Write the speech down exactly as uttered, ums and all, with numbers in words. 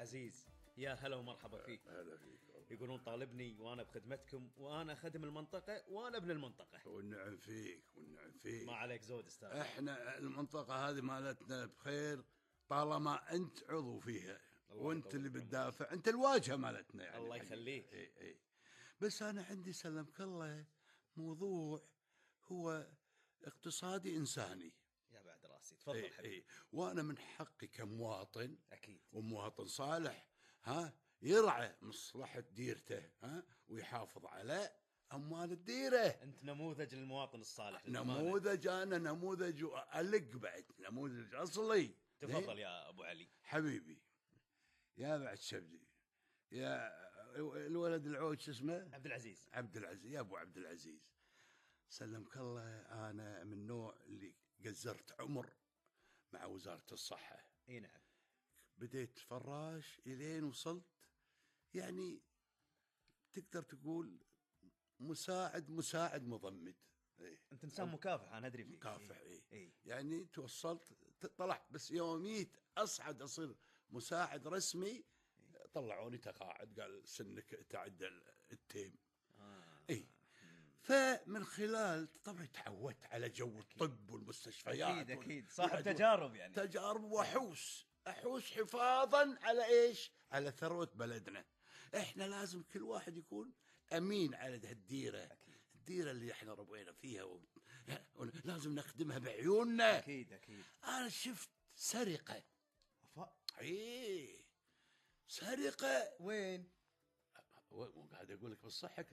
العزيز، يا هلا ومرحبا فيك. هلا فيك والله. يقولون طالبني وانا بخدمتكم، وانا خدم المنطقه وانا ابن المنطقه. والنعم فيك والنعم فيك. ما عليك زود استاذ. احنا المنطقة هذه مالتنا بخير طالما انت عضو فيها، وانت اللي بتدافع، انت الواجهة مالتنا يعني. الله يخليك. اي اي. بس انا عندي سلمك الله موضوع هو اقتصادي انساني. يا بعد راسي، تفضل اي حبيبي. اي. وانا من حقي كمواطن اكيد. ومواطن صالح ها يرعى مصلحة ديرته ها ويحافظ على أموال الديرة. انت نموذج للمواطن الصالح للأمانة. نموذج، أنا نموذج ألق بعد نموذج أصلي. تفضل يا أبو علي حبيبي. يا بعد شبدي، يا الولد العود شو اسمه؟ عبد العزيز. عبد العزيز. يا أبو عبد العزيز، سلمك الله أنا من النوع اللي قزرت عمر مع وزارة الصحة. اي نعم. بديت فراش إلين وصلت يعني تقدر تقول مساعد مساعد مضمد. إيه. انت انسان مكافح، انا ادري فيك. مكافح. إيه. إيه. يعني توصلت طلعت، بس يوميت اصعد اصير مساعد رسمي طلعوني تقاعد، قال سنك تعدى التيم. آه. اي. فمن خلال طبعا تعودت على جو الطب والمستشفيات. اكيد اكيد صاحب تجارب يعني. تجارب واحوس احوس حفاظا على ايش؟ على ثروة بلدنا. احنا لازم كل واحد يكون امين على هالديرة. أكيد. الديرة اللي احنا ربينا فيها و... لازم نخدمها بعيوننا. اكيد اكيد. انا شفت سرقة. أفا. ايه سرقة. وين؟ قاعد اقول لك بالصحة.